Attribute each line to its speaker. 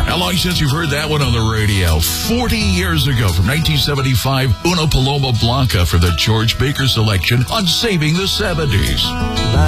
Speaker 1: How long since you've heard that one on the radio? 40 years ago, from 1975, Una Paloma Blanca for the George Baker selection on Saving the 70s.